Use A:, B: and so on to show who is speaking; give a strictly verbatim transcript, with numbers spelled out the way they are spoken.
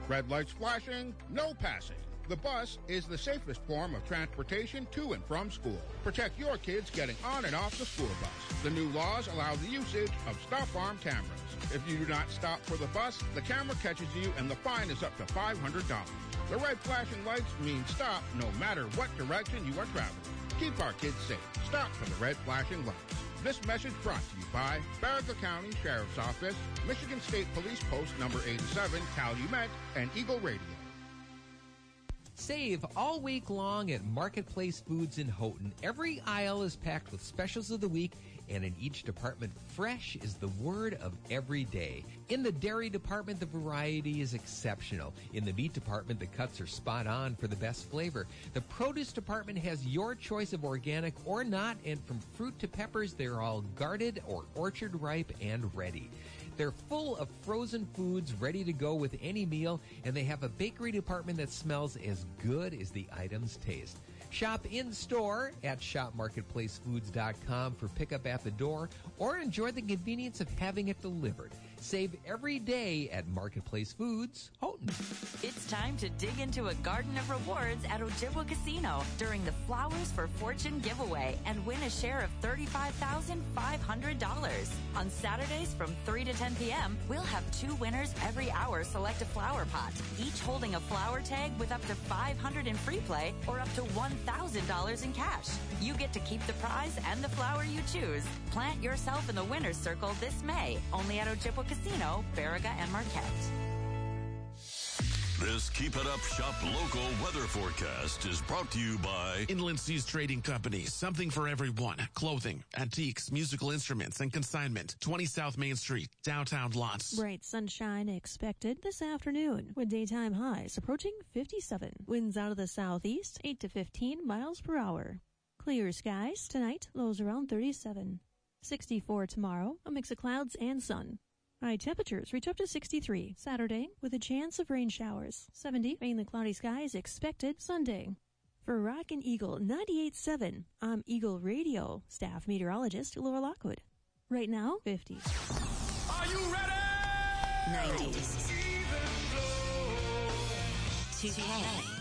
A: Red lights flashing, no passing. The bus is the safest form of transportation to and from school. Protect your kids getting on and off the school bus. The new laws allow the usage of stop arm cameras. If you do not stop for the bus, the camera catches you and the fine is up to five hundred dollars. The red flashing lights mean stop no matter what direction you are traveling. Keep our kids safe. Stop for the red flashing lights. This message brought to you by Baraga County Sheriff's Office, Michigan State Police Post number eighty-seven, Calumet, and Eagle Radio.
B: Save all week long at Marketplace Foods in Houghton. Every aisle is packed with specials of the week, and in each department, fresh is the word of every day. In the dairy department, the variety is exceptional. In the meat department, the cuts are spot on for the best flavor. The produce department has your choice of organic or not, and from fruit to peppers, they're all guarded or orchard ripe and ready. They're full of frozen foods ready to go with any meal, and they have a bakery department that smells as good as the items taste. Shop in-store at shop marketplace foods dot com for pickup at the door, or enjoy the convenience of having it delivered. Save every day at Marketplace Foods, Houghton.
C: It's time to dig into a garden of rewards at Ojibwa Casino during the Flowers for Fortune giveaway and win a share of thirty-five thousand five hundred dollars. On Saturdays from three to ten p.m., we'll have two winners every hour select a flower pot, each holding a flower tag with up to five hundred dollars in free play or up to one thousand dollars in cash. You get to keep the prize and the flower you choose. Plant yourself in the winner's circle this May, only at Ojibwa Casino, Baraga, and Marquette.
D: This Keep It Up Shop Local weather forecast is brought to you by
E: Inland Seas Trading Company. Something for everyone. Clothing, antiques, musical instruments, and consignment. twenty South Main Street, downtown Lots.
F: Bright sunshine expected this afternoon, with daytime highs approaching fifty-seven. Winds out of the southeast, eight to fifteen miles per hour. Clear skies tonight, lows around thirty-seven. sixty-four tomorrow, a mix of clouds and sun. High temperatures reach up to sixty-three Saturday with a chance of rain showers. seventy, mainly cloudy skies expected Sunday. For Rockin' Eagle ninety-eight point seven, I'm Eagle Radio staff meteorologist Laura Lockwood. Right now, fifty.
G: Are you ready?
C: nineties. two K.